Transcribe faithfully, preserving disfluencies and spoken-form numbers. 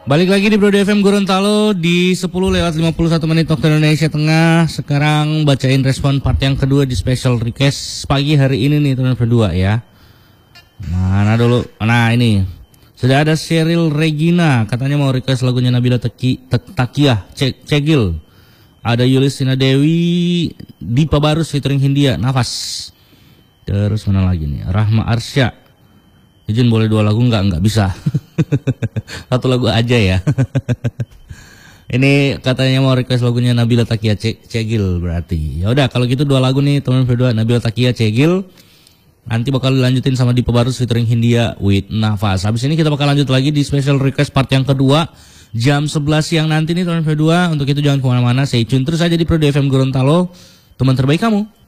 Balik lagi di Brode F M Gorontalo di sepuluh lewat lima puluh satu menit waktu Indonesia Tengah. Sekarang bacain respon part yang kedua di special request pagi hari ini nih teman berdua ya. Mana dulu? Nah ini sudah ada Cheryl Regina, katanya mau request lagunya Nabila Taki, Takiyah Ce, Cegil. Ada Yulistina Dewi, Dipa Barus featuring Hindia, Nafas. Terus mana lagi nih? Rahma Arsya. Izin boleh dua lagu nggak? Nggak bisa. Satu lagu aja ya. Ini katanya mau request lagunya Nabila Takiyah Ce, Cegil berarti. Ya udah kalau gitu dua lagu nih teman berdua, Nabila Takiyah Cegil. Nanti bakal dilanjutin sama Dipa Barus featuring Hindia with Nafas. Habis ini kita bakal lanjut lagi di special request part yang kedua jam sebelas siang nanti nih teman berdua. Untuk itu jangan kemana-mana, stay tune terus aja di Brode F M Gorontalo, teman terbaik kamu.